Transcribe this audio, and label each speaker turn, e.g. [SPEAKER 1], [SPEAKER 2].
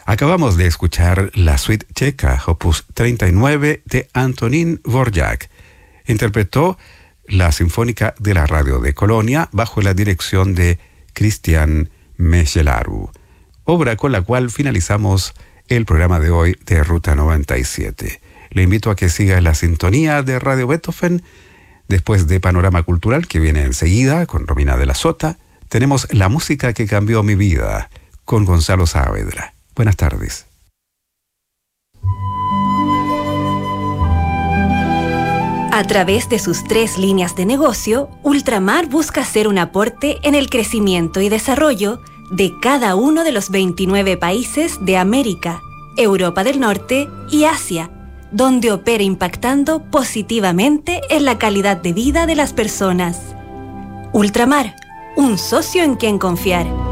[SPEAKER 1] Acabamos de escuchar la suite checa, opus 39 de Antonín Dvořák. Interpretó la Sinfónica de la Radio de Colonia bajo la dirección de Cristian Mechelaru, obra con la cual finalizamos el programa de hoy de Ruta 97. Le invito a que siga la sintonía de Radio Beethoven. Después de Panorama Cultural, que viene enseguida con Romina de la Sota, tenemos La música que cambió mi vida con Gonzalo Saavedra. Buenas tardes.
[SPEAKER 2] A través de sus 3 líneas de negocio, Ultramar busca hacer un aporte en el crecimiento y desarrollo de cada uno de los 29 países de América, Europa del Norte y Asia, donde opera impactando positivamente en la calidad de vida de las personas. Ultramar, un socio en quien confiar.